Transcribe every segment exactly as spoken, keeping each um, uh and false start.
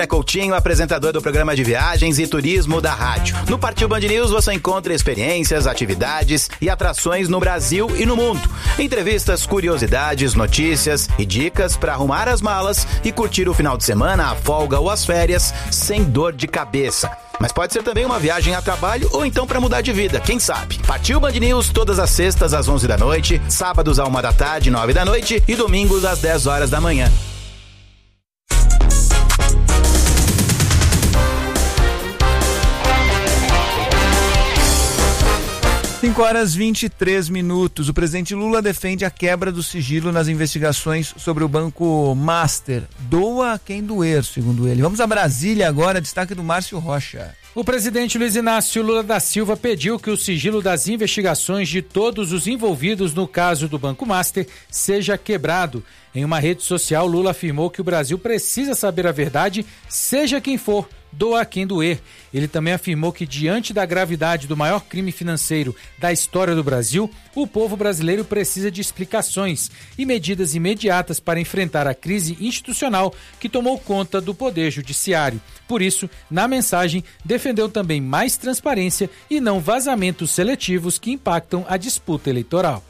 Coutinho, apresentador do programa de viagens e turismo da rádio. No Partiu Band News você encontra experiências, atividades e atrações no Brasil e no mundo. Entrevistas, curiosidades, notícias e dicas para arrumar as malas e curtir o final de semana, a folga ou as férias sem dor de cabeça. Mas pode ser também uma viagem a trabalho ou então para mudar de vida, quem sabe? Partiu Band News todas as sextas às onze da noite, sábados à uma da tarde, nove da noite e domingos às dez horas da manhã. cinco horas e vinte e três minutos. O presidente Lula defende a quebra do sigilo nas investigações sobre o Banco Master. Doa quem doer, segundo ele. Vamos a Brasília agora, destaque do Márcio Rocha. O presidente Luiz Inácio Lula da Silva pediu que o sigilo das investigações de todos os envolvidos no caso do Banco Master seja quebrado. Em uma rede social, Lula afirmou que o Brasil precisa saber a verdade, seja quem for, doa quem doer. Ele também afirmou que, diante da gravidade do maior crime financeiro da história do Brasil, o povo brasileiro precisa de explicações e medidas imediatas para enfrentar a crise institucional que tomou conta do Poder Judiciário. Por isso, na mensagem, defendeu também mais transparência e não vazamentos seletivos que impactam a disputa eleitoral.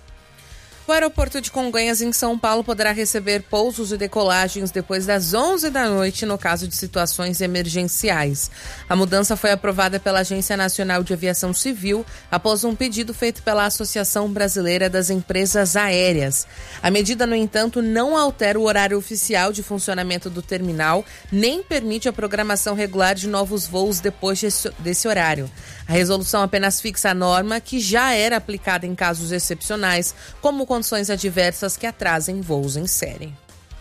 O aeroporto de Congonhas, em São Paulo, poderá receber pousos e decolagens depois das onze da noite no caso de situações emergenciais. A mudança foi aprovada pela Agência Nacional de Aviação Civil após um pedido feito pela Associação Brasileira das Empresas Aéreas. A medida, no entanto, não altera o horário oficial de funcionamento do terminal, nem permite a programação regular de novos voos depois desse horário. A resolução apenas fixa a norma que já era aplicada em casos excepcionais, como condições adversas que atrasem voos em série.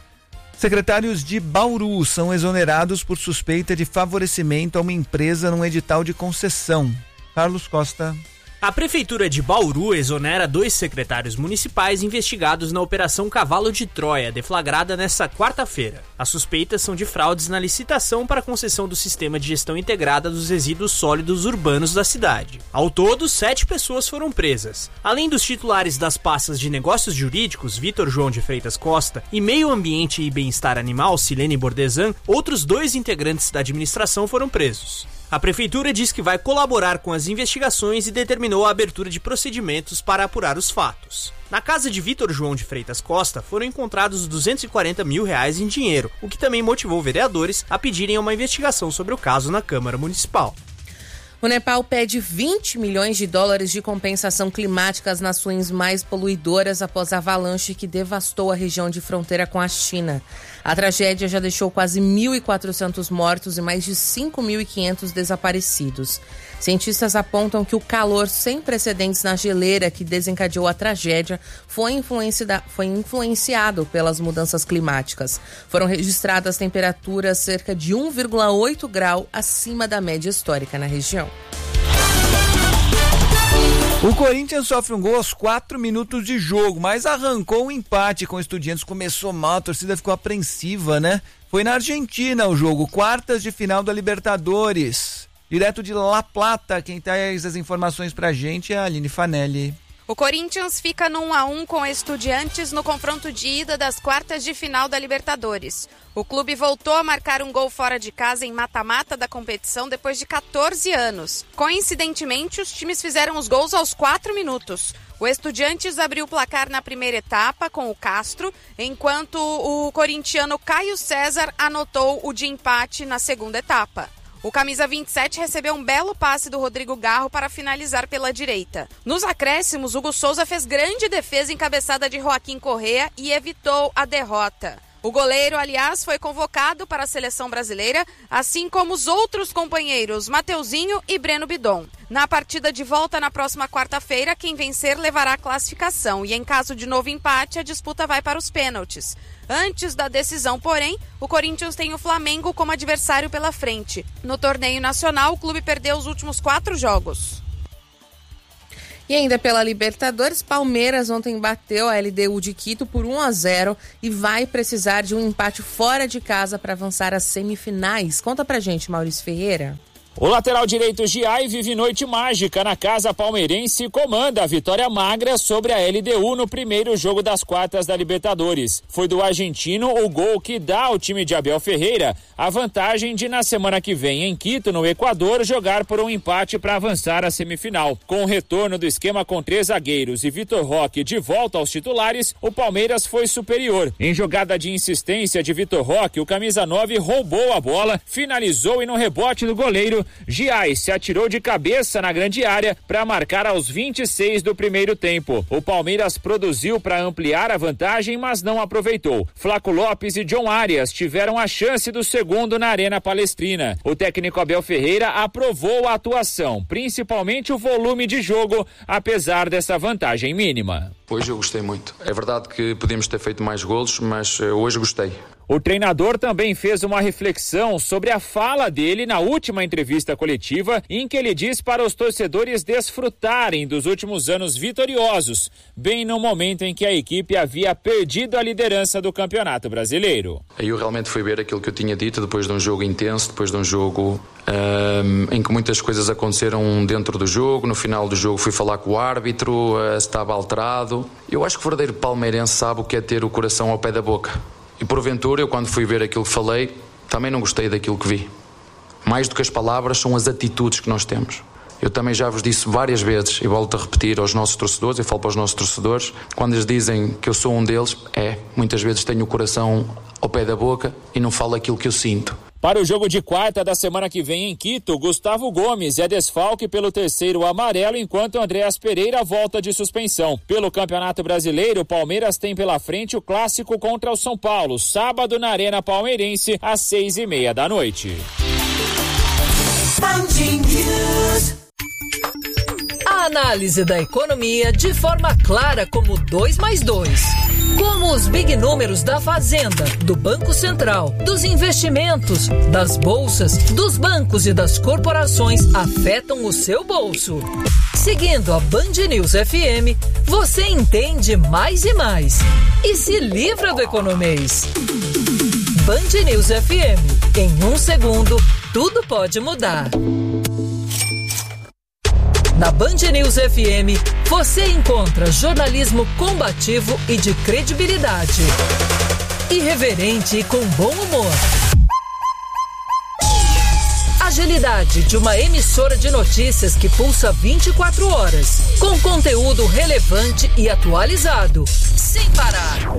Secretários de Bauru são exonerados por suspeita de favorecimento a uma empresa num edital de concessão. Carlos Costa. A Prefeitura de Bauru exonera dois secretários municipais investigados na Operação Cavalo de Troia, deflagrada nesta quarta-feira. As suspeitas são de fraudes na licitação para a concessão do Sistema de Gestão Integrada dos Resíduos Sólidos Urbanos da cidade. Ao todo, sete pessoas foram presas. Além dos titulares das pastas de Negócios Jurídicos, Vitor João de Freitas Costa, e Meio Ambiente e Bem-Estar Animal, Silene Bordesan, outros dois integrantes da administração foram presos. A Prefeitura diz que vai colaborar com as investigações e determinou a abertura de procedimentos para apurar os fatos. Na casa de Vitor João de Freitas Costa foram encontrados duzentos e quarenta mil reais em dinheiro, o que também motivou vereadores a pedirem uma investigação sobre o caso na Câmara Municipal. O Nepal pede vinte milhões de dólares de compensação climática às nações mais poluidoras após a avalanche que devastou a região de fronteira com a China. A tragédia já deixou quase mil e quatrocentos mortos e mais de cinco mil e quinhentos desaparecidos. Cientistas apontam que o calor sem precedentes na geleira que desencadeou a tragédia foi, influenciada, foi influenciado pelas mudanças climáticas. Foram registradas temperaturas cerca de um vírgula oito grau acima da média histórica na região. O Corinthians sofre um gol aos quatro minutos de jogo, mas arrancou um empate com o Estudiantes. Começou mal, a torcida ficou apreensiva, né? Foi na Argentina o jogo, quartas de final da Libertadores. Direto de La Plata, quem traz as informações pra gente é a Aline Fanelli. O Corinthians fica no um a um com Estudiantes no confronto de ida das quartas de final da Libertadores. O clube voltou a marcar um gol fora de casa em mata-mata da competição depois de catorze anos. Coincidentemente, os times fizeram os gols aos quatro minutos. O Estudiantes abriu o placar na primeira etapa com o Castro, enquanto o corintiano Caio César anotou o de empate na segunda etapa. O camisa vinte e sete recebeu um belo passe do Rodrigo Garro para finalizar pela direita. Nos acréscimos, Hugo Souza fez grande defesa encabeçada de Joaquim Correa e evitou a derrota. O goleiro, aliás, foi convocado para a seleção brasileira, assim como os outros companheiros Mateuzinho e Breno Bidon. Na partida de volta na próxima quarta-feira, quem vencer levará a classificação e, em caso de novo empate, a disputa vai para os pênaltis. Antes da decisão, porém, o Corinthians tem o Flamengo como adversário pela frente. No torneio nacional, o clube perdeu os últimos quatro jogos. E ainda pela Libertadores, Palmeiras ontem bateu a L D U de Quito por um a zero e vai precisar de um empate fora de casa para avançar às semifinais. Conta pra gente, Maurício Ferreira. O lateral direito Giai vive noite mágica na casa palmeirense e comanda a vitória magra sobre a L D U no primeiro jogo das quartas da Libertadores. Foi do argentino o gol que dá ao time de Abel Ferreira a vantagem de na semana que vem em Quito, no Equador, jogar por um empate para avançar à semifinal. Com o retorno do esquema com três zagueiros e Vitor Roque de volta aos titulares, o Palmeiras foi superior. Em jogada de insistência de Vitor Roque, o camisa nove roubou a bola, finalizou e no rebote do goleiro, Giai se atirou de cabeça na grande área para marcar aos vinte e seis do primeiro tempo. O Palmeiras produziu para ampliar a vantagem, mas não aproveitou. Flaco Lopes e John Arias tiveram a chance do segundo na Arena Palestrina. O técnico Abel Ferreira aprovou a atuação, principalmente o volume de jogo, apesar dessa vantagem mínima. Hoje eu gostei muito. É verdade que podíamos ter feito mais golos, mas hoje gostei. O treinador também fez uma reflexão sobre a fala dele na última entrevista coletiva, em que ele diz para os torcedores desfrutarem dos últimos anos vitoriosos, bem no momento em que a equipe havia perdido a liderança do Campeonato Brasileiro. Eu realmente fui ver aquilo que eu tinha dito depois de um jogo intenso, depois de um jogo um, em que muitas coisas aconteceram dentro do jogo. No final do jogo fui falar com o árbitro, uh, estava alterado. Eu acho que o verdadeiro palmeirense sabe o que é ter o coração ao pé da boca. E porventura, eu quando fui ver aquilo que falei, também não gostei daquilo que vi. Mais do que as palavras, são as atitudes que nós temos. Eu também já vos disse várias vezes, e volto a repetir aos nossos torcedores, eu falo para os nossos torcedores, quando eles dizem que eu sou um deles, é, muitas vezes tenho o coração ao pé da boca e não falo aquilo que eu sinto. Para o jogo de quarta da semana que vem em Quito, Gustavo Gomes é desfalque pelo terceiro amarelo, enquanto Andréas Pereira volta de suspensão. Pelo Campeonato Brasileiro, o Palmeiras tem pela frente o clássico contra o São Paulo, sábado na Arena Palmeirense, às seis e meia da noite. A análise da economia de forma clara como dois mais dois. Como os big números da Fazenda, do Banco Central, dos investimentos, das bolsas, dos bancos e das corporações afetam o seu bolso. Seguindo a Band News F M, você entende mais e mais. E se livra do economês. Band News F M. Em um segundo, tudo pode mudar. Na Band News F M, você encontra jornalismo combativo e de credibilidade. Irreverente e com bom humor. Agilidade de uma emissora de notícias que pulsa vinte e quatro horas, com conteúdo relevante e atualizado, sem parar.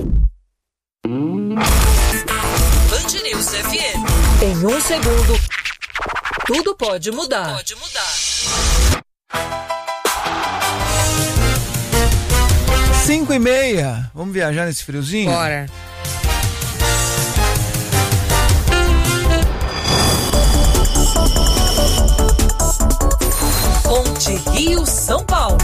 Band News F M. Em um segundo, tudo pode mudar. Pode mudar. Cinco e meia. Vamos viajar nesse friozinho? Bora. Ponte Rio São Paulo.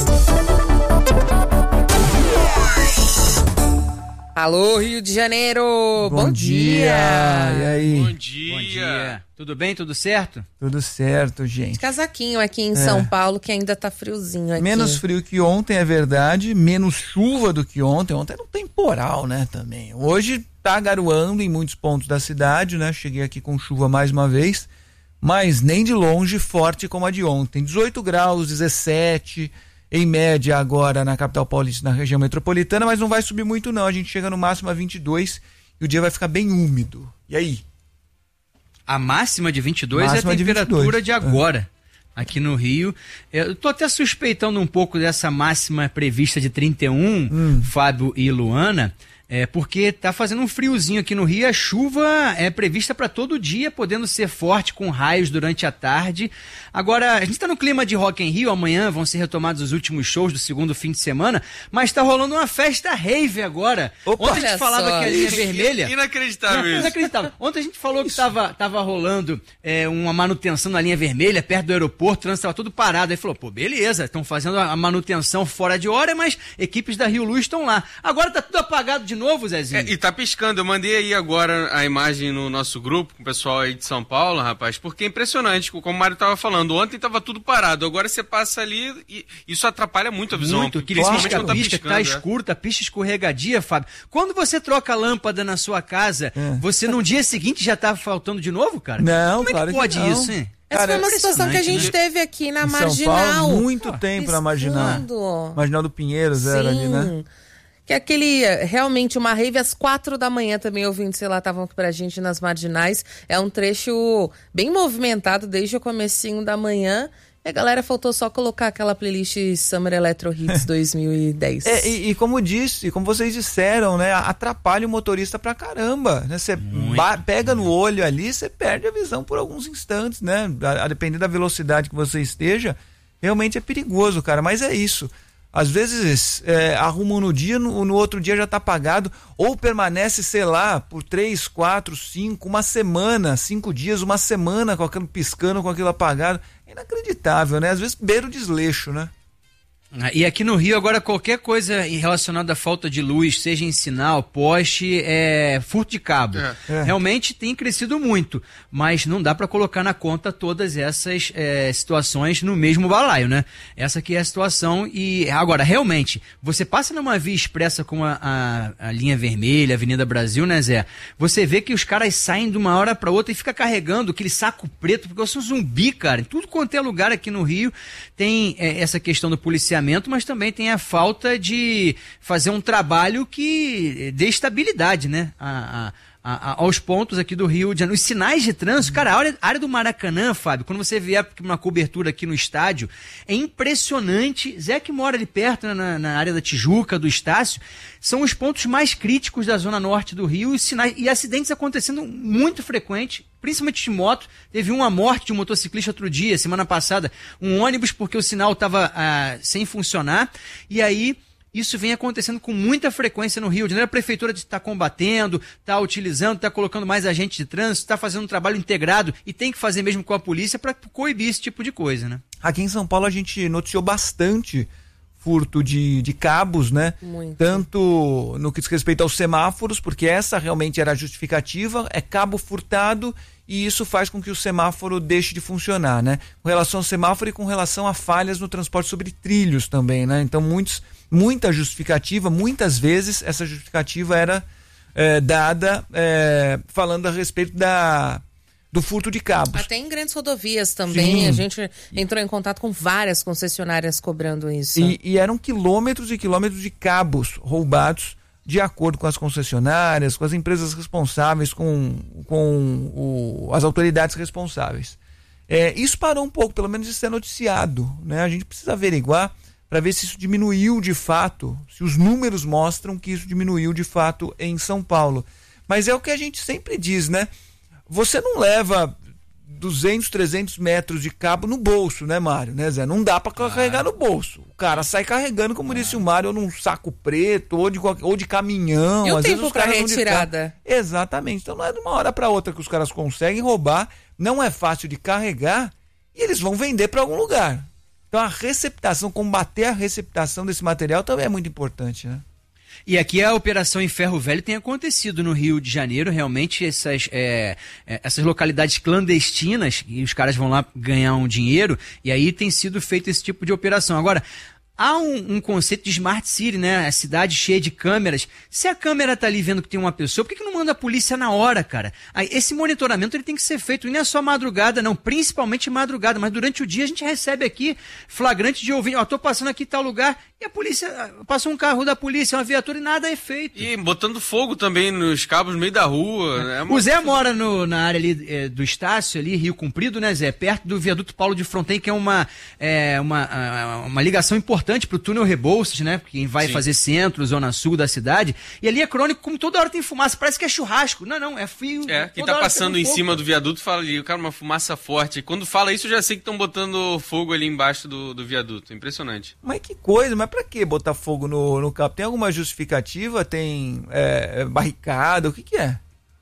Alô, Rio de Janeiro. Bom, Bom dia. dia. E aí? Bom dia. Bom dia. Tudo bem? Tudo certo? Tudo certo, gente. De casaquinho aqui em é. São Paulo, que ainda tá friozinho aqui. Menos frio que ontem, é verdade. Menos chuva do que ontem. Ontem era um temporal, né, também. Hoje tá garoando em muitos pontos da cidade, né? Cheguei aqui com chuva mais uma vez, mas nem de longe forte como a de ontem. dezoito graus, dezessete em média agora na capital paulista, na região metropolitana, mas não vai subir muito não. A gente chega no máximo a vinte e dois e o dia vai ficar bem úmido. E aí? A máxima de vinte e dois máxima é a temperatura de, vinte e dois. de agora, é. aqui no Rio. Eu tô até suspeitando um pouco dessa máxima prevista de trinta e um, hum. Fábio e Luana, é porque tá fazendo um friozinho aqui no Rio. A chuva é prevista para todo dia, podendo ser forte com raios durante a tarde. Agora, a gente tá no clima de Rock in Rio, amanhã vão ser retomados os últimos shows do segundo fim de semana, mas tá rolando uma festa rave agora. Opa, Ontem a gente falava só. que a linha vermelha... Inacreditável Não, isso. Inacreditável. Ontem a gente falou isso. que tava, tava rolando é, uma manutenção na linha vermelha, perto do aeroporto, o trânsito tava todo parado. Aí falou, pô, beleza, estão fazendo a manutenção fora de hora, mas equipes da Rio Luz estão lá. Agora tá tudo apagado de novo, Zezinho. É, e tá piscando. Eu mandei aí agora a imagem no nosso grupo, com o pessoal aí de São Paulo, rapaz, porque é impressionante, como o Mário tava falando. Ontem tava tudo parado, agora você passa ali e isso atrapalha muito a visão. Muito, aquele principalmente pisca, quando tá pisca, piscando. tá é. escuro, tá pista escorregadia, Fábio. Quando você troca a lâmpada na sua casa, É. você no dia seguinte já tá faltando de novo, cara? Não, Como claro é que que pode não. isso, hein? Essa Cara, foi uma situação que a gente né? teve aqui na Em São Marginal. Paulo, muito Pô, tempo na Marginal. piscando. Marginal do Pinheiros era ali, né? Sim. Que aquele, realmente, uma rave às quatro da manhã também, ouvindo, sei lá, estavam aqui pra gente nas Marginais. É um trecho bem movimentado desde o comecinho da manhã. E a galera faltou só colocar aquela playlist Summer Electro Hits dois mil e dez. É, e, e como disse, como vocês disseram, né? Atrapalha o motorista pra caramba. Né? Você ba- pega no olho ali, você perde a visão por alguns instantes, né? A, a depender da velocidade que você esteja, realmente é perigoso, cara. Mas é isso. Às vezes é, arrumam no dia, no, no outro dia já tá apagado, ou permanece, sei lá, por três, quatro, cinco, uma semana, cinco dias, uma semana com aquilo piscando, com aquilo apagado. É inacreditável, né? Às vezes beira o desleixo, né? E aqui no Rio, agora, qualquer coisa relacionada à falta de luz, seja em sinal, poste, é furto de cabo. É. É. Realmente tem crescido muito, mas não dá para colocar na conta todas essas é, situações no mesmo balaio, né? Essa aqui é a situação. E agora, realmente, você passa numa via expressa como a, a, a linha vermelha, a Avenida Brasil, né, Zé? Você vê que os caras saem de uma hora para outra e fica carregando aquele saco preto, porque eu sou um zumbi, cara. Em tudo quanto é lugar aqui no Rio tem é, essa questão do policiamento, mas também tem a falta de fazer um trabalho que dê estabilidade, né? A, a, a, aos pontos aqui do Rio de Janeiro. Os sinais de trânsito, cara, a área, a área do Maracanã, Fábio, quando você vier uma cobertura aqui no estádio, é impressionante. Zé que mora ali perto, na, na área da Tijuca, do Estácio, são os pontos mais críticos da zona norte do Rio, e, sinais, e acidentes acontecendo muito frequente, principalmente de moto. Teve uma morte de um motociclista outro dia, semana passada, um ônibus porque o sinal estava ah, sem funcionar, e aí isso vem acontecendo com muita frequência no Rio de Janeiro. A prefeitura está combatendo, está utilizando, está colocando mais agentes de trânsito, está fazendo um trabalho integrado e tem que fazer mesmo com a polícia para coibir esse tipo de coisa, né? Aqui em São Paulo a gente noticiou bastante furto de, de cabos, né? Muito. Tanto no que diz respeito aos semáforos, porque essa realmente era a justificativa, é cabo furtado e isso faz com que o semáforo deixe de funcionar, né? Com relação ao semáforo e com relação a falhas no transporte sobre trilhos também, né? Então muitos, muita justificativa, muitas vezes essa justificativa era é, dada é, falando a respeito da... do furto de cabos. Até em grandes rodovias também, Sim. a gente entrou em contato com várias concessionárias cobrando isso. E, e eram quilômetros e quilômetros de cabos roubados, de acordo com as concessionárias, com as empresas responsáveis, com, com o, as autoridades responsáveis. É, isso parou um pouco, pelo menos isso é noticiado, né? A gente precisa averiguar para ver se isso diminuiu de fato, se os números mostram que isso diminuiu de fato em São Paulo. Mas é o que a gente sempre diz, né? Você não leva duzentos, trezentos metros de cabo no bolso, né, Mário? Né, Zé? Não dá pra carregar no bolso. O cara sai carregando, como disse o Mário, ou num saco preto, ou de, qualquer, ou de caminhão. E o Às tempo vezes os pra caras vão de retirada? carro. Exatamente. Então não é de uma hora pra outra que os caras conseguem roubar, não é fácil de carregar e eles vão vender pra algum lugar. Então a receptação, combater a receptação desse material também é muito importante, né? E aqui a operação em Ferro Velho tem acontecido no Rio de Janeiro, realmente essas, é, essas localidades clandestinas, e os caras vão lá ganhar um dinheiro, e aí tem sido feito esse tipo de operação. Agora, há um, um conceito de Smart City, né? A cidade cheia de câmeras. Se a câmera tá ali vendo que tem uma pessoa, por que, que não manda a polícia na hora, cara? Aí, esse monitoramento ele tem que ser feito, e não é só madrugada, não, principalmente madrugada, mas durante o dia a gente recebe aqui flagrante de ouvinte, ó, tô passando aqui em tal lugar, e a polícia, passou um carro da polícia, uma viatura, e nada é feito. E botando fogo também nos cabos no meio da rua. É uma... O Zé mora no, na área ali é, do Estácio, ali, Rio Comprido, né, Zé? Perto do viaduto Paulo de Fronten, que é uma, é, uma, uma ligação importante pro túnel Rebouças, né? Quem vai Sim. fazer centro, zona sul da cidade. E ali é crônico, como toda hora tem fumaça. Parece que é churrasco. Não, não, é frio. É, quem toda tá hora passando tem um em fogo. cima do viaduto fala ali, cara, uma fumaça forte. Quando fala isso, eu já sei que estão botando fogo ali embaixo do, do viaduto. Impressionante. Mas que coisa, mas pra que botar fogo no, no cabo? Tem alguma justificativa? Tem é, barricada? O que que é?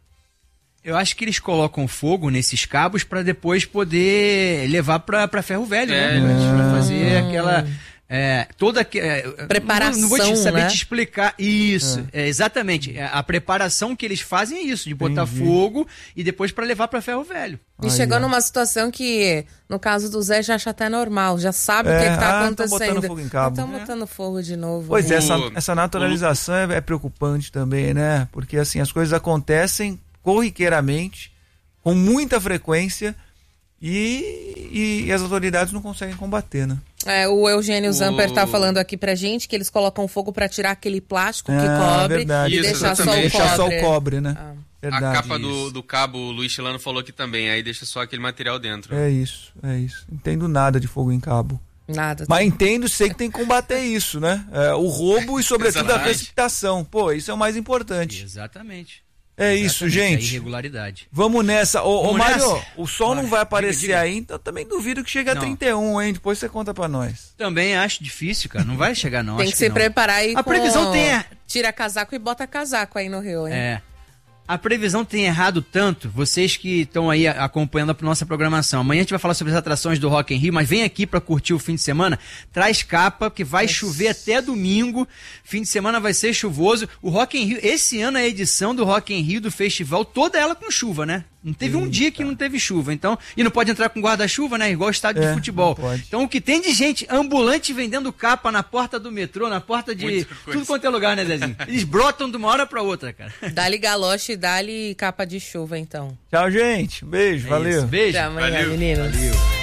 Eu acho que eles colocam fogo nesses cabos para depois poder levar para Ferro Velho, É, né? Pra fazer aquela... É, toda que é, preparação, não, não vou te saber né? te explicar isso, É. é, exatamente, a preparação que eles fazem é isso, de botar Entendi. fogo e depois para levar para ferro velho. E Aí, chegou ó. numa situação que, no caso do Zé, já acha até normal, já sabe É, o que, que tá ah, tão acontecendo. botando fogo em cabo. Estão botando fogo de novo. Pois né? é, essa, O- essa naturalização é, é preocupante também, né? Porque assim, as coisas acontecem corriqueiramente, com muita frequência, e, e as autoridades não conseguem combater, né? É, o Eugênio O- Zamper tá falando aqui pra gente que eles colocam fogo pra tirar aquele plástico que Ah, cobre verdade. e Isso, deixar só o exatamente. cobre. Deixar só o cobre, né? Ah. Verdade. A capa do, Isso. do cabo, o Luiz Chilano falou aqui também, aí deixa só aquele material dentro. É isso, é isso. Entendo nada de fogo em cabo. Nada. Mas entendo, sei que tem que combater isso, né? É, o roubo e, sobretudo, a Exatamente. precipitação. Pô, isso é o mais importante. Exatamente. É isso, Exatamente, gente. a irregularidade. Vamos nessa. Ô, ô Vamos Mário, nessa? o sol Bora. não vai aparecer Diga, diga. aí, então também duvido que chegue a Não. trinta e um, hein? Depois você conta pra nós. Também acho difícil, cara, não vai chegar não. Tem acho que se não. preparar aí A com... previsão tem é- Tira casaco e bota casaco aí no Rio, hein? É. A previsão tem errado tanto, vocês que estão aí a- acompanhando a nossa programação. Amanhã a gente vai falar sobre as atrações do Rock in Rio, mas vem aqui para curtir o fim de semana. Traz capa, que vai chover até domingo. Fim de semana vai ser chuvoso. O Rock in Rio, esse ano a edição do Rock in Rio do festival, toda ela com chuva, né? Não teve um dia que não teve chuva, então, e não pode entrar com guarda-chuva, né? Igual estádio É, de futebol. não pode. Então o que tem de gente ambulante vendendo capa na porta do metrô, na porta de Muita coisa. tudo quanto é lugar, né, Zezinho? Eles brotam de uma hora para outra, cara. Dá-lhe galoche e dá-lhe capa de chuva, então. Tchau, gente. Beijo, É valeu. isso. Beijo. Até amanhã, Valeu. meninos. Valeu.